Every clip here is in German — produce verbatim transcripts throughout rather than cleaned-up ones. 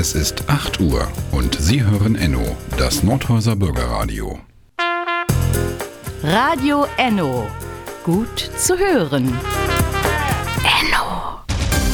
Es ist acht Uhr und Sie hören Enno, das Nordhäuser Bürgerradio. Radio Enno. Gut zu hören. Enno.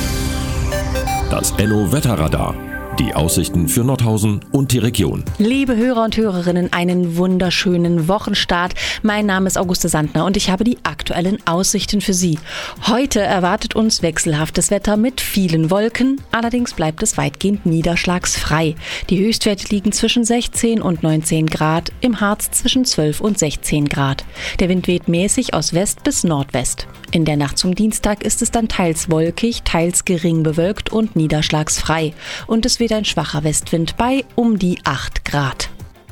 Das Enno-Wetterradar. Die Aussichten für Nordhausen und die Region. Liebe Hörer und Hörerinnen, einen wunderschönen Wochenstart. Mein Name ist Auguste Sandner und ich habe die aktuellen Aussichten für Sie. Heute erwartet uns wechselhaftes Wetter mit vielen Wolken. Allerdings bleibt es weitgehend niederschlagsfrei. Die Höchstwerte liegen zwischen sechzehn und neunzehn Grad, im Harz zwischen zwölf und sechzehn Grad. Der Wind weht mäßig aus West bis Nordwest. In der Nacht zum Dienstag ist es dann teils wolkig, teils gering bewölkt und niederschlagsfrei. Und es weht ein schwacher Westwind bei um die acht Grad.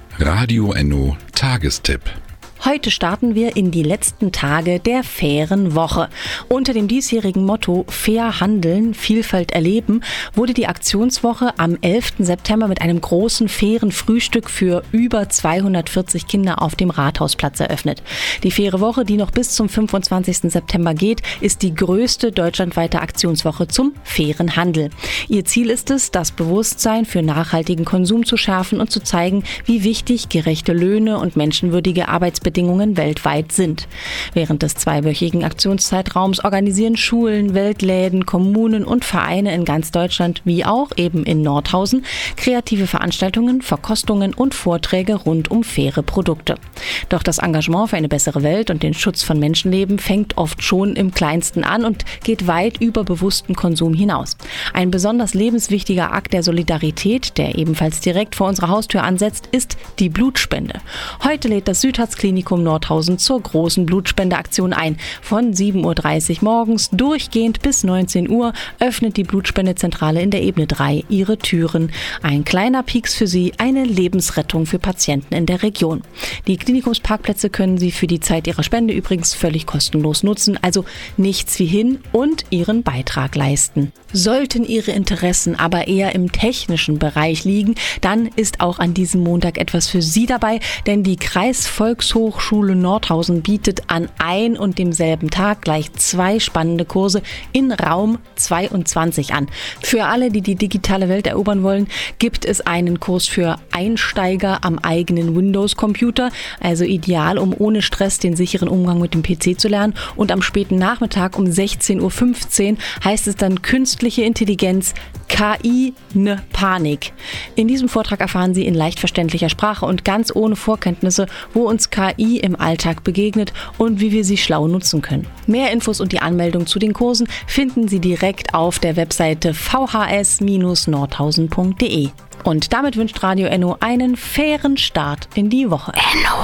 Radio Enno Tagestipp. Heute starten wir in die letzten Tage der fairen Woche. Unter dem diesjährigen Motto Fair handeln, Vielfalt erleben wurde die Aktionswoche am elften September mit einem großen fairen Frühstück für über zweihundertvierzig Kinder auf dem Rathausplatz eröffnet. Die faire Woche, die noch bis zum fünfundzwanzigsten September geht, ist die größte deutschlandweite Aktionswoche zum fairen Handel. Ihr Ziel ist es, das Bewusstsein für nachhaltigen Konsum zu schärfen und zu zeigen, wie wichtig gerechte Löhne und menschenwürdige Arbeitsbedingungen Bedingungen weltweit sind. Während des zweiwöchigen Aktionszeitraums organisieren Schulen, Weltläden, Kommunen und Vereine in ganz Deutschland wie auch eben in Nordhausen kreative Veranstaltungen, Verkostungen und Vorträge rund um faire Produkte. Doch das Engagement für eine bessere Welt und den Schutz von Menschenleben fängt oft schon im Kleinsten an und geht weit über bewussten Konsum hinaus. Ein besonders lebenswichtiger Akt der Solidarität, der ebenfalls direkt vor unserer Haustür ansetzt, ist die Blutspende. Heute lädt das Südharz-Klinikum Nordhausen zur großen Blutspendeaktion ein. Von sieben Uhr dreißig morgens durchgehend bis neunzehn Uhr öffnet die Blutspendezentrale in der Ebene drei ihre Türen. Ein kleiner Pieks für Sie, eine Lebensrettung für Patienten in der Region. Die Klinikumsparkplätze können Sie für die Zeit Ihrer Spende übrigens völlig kostenlos nutzen, also nichts wie hin und Ihren Beitrag leisten. Sollten Ihre Interessen aber eher im technischen Bereich liegen, dann ist auch an diesem Montag etwas für Sie dabei, denn die Kreisvolkshochschule Nordhausen bietet an ein und demselben Tag gleich zwei spannende Kurse in Raum zweiundzwanzig an. Für alle, die die digitale Welt erobern wollen, gibt es einen Kurs für Einsteiger am eigenen Windows-Computer, also ideal, um ohne Stress den sicheren Umgang mit dem P C zu lernen. Und am späten Nachmittag um sechzehn Uhr fünfzehn heißt es dann Künstliche Intelligenz, K I, ne Panik. In diesem Vortrag erfahren Sie in leicht verständlicher Sprache und ganz ohne Vorkenntnisse, wo uns K I im Alltag begegnet und wie wir sie schlau nutzen können. Mehr Infos und die Anmeldung zu den Kursen finden Sie direkt auf der Webseite v h s Bindestrich nordhausen punkt d e. Und damit wünscht Radio Enno einen fairen Start in die Woche. Enno.